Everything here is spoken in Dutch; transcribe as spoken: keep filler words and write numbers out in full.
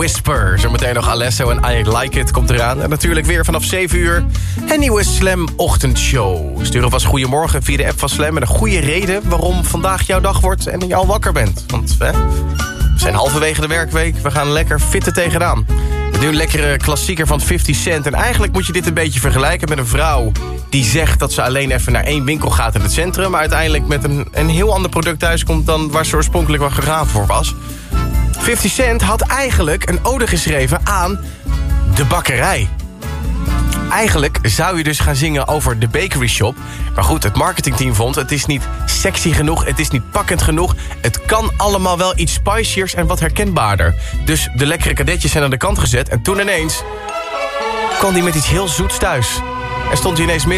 Whisper. Zometeen nog Alesso en I Like It komt eraan. En natuurlijk weer vanaf zeven uur een nieuwe Slam ochtendshow. Stuur alvast goedemorgen via de app van Slam... met een goede reden waarom vandaag jouw dag wordt en je al wakker bent. Want hè, we zijn halverwege de werkweek. We gaan lekker fitten tegenaan. Nu een lekkere klassieker van fifty cent. En eigenlijk moet je dit een beetje vergelijken met een vrouw... die zegt dat ze alleen even naar één winkel gaat in het centrum... maar uiteindelijk met een, een heel ander product thuiskomt... dan waar ze oorspronkelijk wel gegaan voor was. fifty cent had eigenlijk een ode geschreven aan de bakkerij. Eigenlijk zou je dus gaan zingen over de bakery shop. Maar goed, het marketingteam vond... het is niet sexy genoeg, het is niet pakkend genoeg. Het kan allemaal wel iets spiciers en wat herkenbaarder. Dus de lekkere kadetjes zijn aan de kant gezet... en toen ineens kwam hij met iets heel zoets thuis. En stond hij ineens midden